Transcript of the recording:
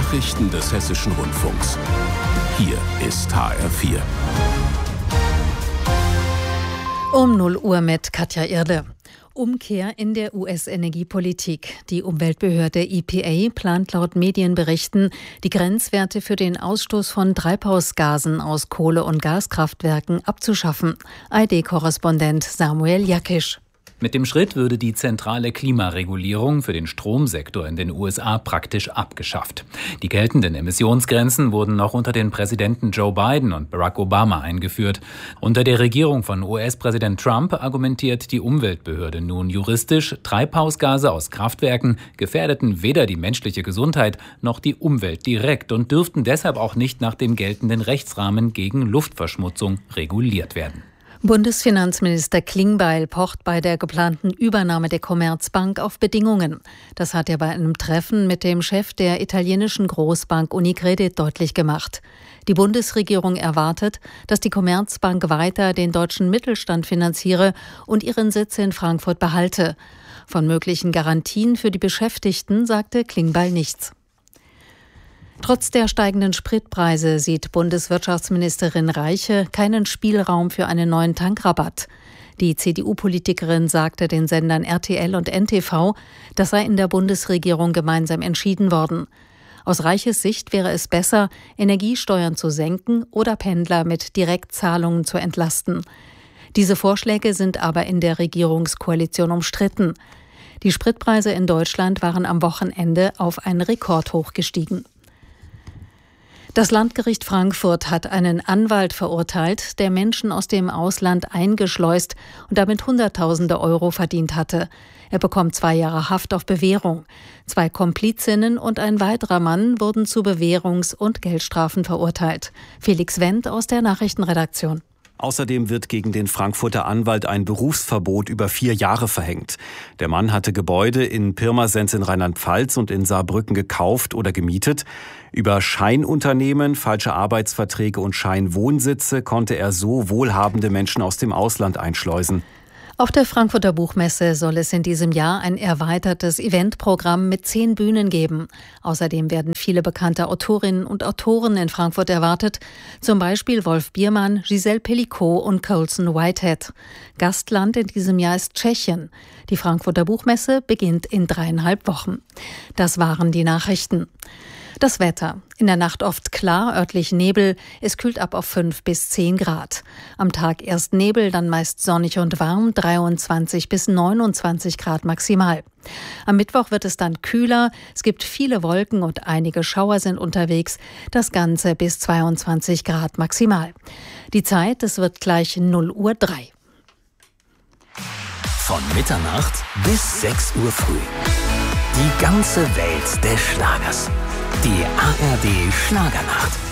Nachrichten des Hessischen Rundfunks. Hier ist HR4. Um 0 Uhr mit Katja Irle. Umkehr in der US-Energiepolitik. Die Umweltbehörde EPA plant laut Medienberichten, die Grenzwerte für den Ausstoß von Treibhausgasen aus Kohle- und Gaskraftwerken abzuschaffen. ARD-Korrespondent Samuel Jakisch. Mit dem Schritt würde die zentrale Klimaregulierung für den Stromsektor in den USA praktisch abgeschafft. Die geltenden Emissionsgrenzen wurden noch unter den Präsidenten Joe Biden und Barack Obama eingeführt. Unter der Regierung von US-Präsident Trump argumentiert die Umweltbehörde nun juristisch, Treibhausgase aus Kraftwerken gefährdeten weder die menschliche Gesundheit noch die Umwelt direkt und dürften deshalb auch nicht nach dem geltenden Rechtsrahmen gegen Luftverschmutzung reguliert werden. Bundesfinanzminister Klingbeil pocht bei der geplanten Übernahme der Commerzbank auf Bedingungen. Das hat er bei einem Treffen mit dem Chef der italienischen Großbank Unicredit deutlich gemacht. Die Bundesregierung erwartet, dass die Commerzbank weiter den deutschen Mittelstand finanziere und ihren Sitz in Frankfurt behalte. Von möglichen Garantien für die Beschäftigten sagte Klingbeil nichts. Trotz der steigenden Spritpreise sieht Bundeswirtschaftsministerin Reiche keinen Spielraum für einen neuen Tankrabatt. Die CDU-Politikerin sagte den Sendern RTL und NTV, das sei in der Bundesregierung gemeinsam entschieden worden. Aus Reiches Sicht wäre es besser, Energiesteuern zu senken oder Pendler mit Direktzahlungen zu entlasten. Diese Vorschläge sind aber in der Regierungskoalition umstritten. Die Spritpreise in Deutschland waren am Wochenende auf ein Rekordhoch gestiegen. Das Landgericht Frankfurt hat einen Anwalt verurteilt, der Menschen aus dem Ausland eingeschleust und damit Hunderttausende Euro verdient hatte. Er bekommt 2 Jahre Haft auf Bewährung. 2 Komplizinnen und ein weiterer Mann wurden zu Bewährungs- und Geldstrafen verurteilt. Felix Wendt aus der Nachrichtenredaktion. Außerdem wird gegen den Frankfurter Anwalt ein Berufsverbot über 4 Jahre verhängt. Der Mann hatte Gebäude in Pirmasens in Rheinland-Pfalz und in Saarbrücken gekauft oder gemietet. Über Scheinunternehmen, falsche Arbeitsverträge und Scheinwohnsitze konnte er so wohlhabende Menschen aus dem Ausland einschleusen. Auf der Frankfurter Buchmesse soll es in diesem Jahr ein erweitertes Eventprogramm mit 10 Bühnen geben. Außerdem werden viele bekannte Autorinnen und Autoren in Frankfurt erwartet, zum Beispiel Wolf Biermann, Giselle Pellicot und Colson Whitehead. Gastland in diesem Jahr ist Tschechien. Die Frankfurter Buchmesse beginnt in 3,5 Wochen. Das waren die Nachrichten. Das Wetter. In der Nacht oft klar, örtlich Nebel. Es kühlt ab auf 5 bis 10 Grad. Am Tag erst Nebel, dann meist sonnig und warm, 23 bis 29 Grad maximal. Am Mittwoch wird es dann kühler. Es gibt viele Wolken und einige Schauer sind unterwegs. Das Ganze bis 22 Grad maximal. Die Zeit, es wird gleich 0:03 Uhr. Von Mitternacht bis 6 Uhr früh. Die ganze Welt des Schlagers. Die ARD Schlagernacht.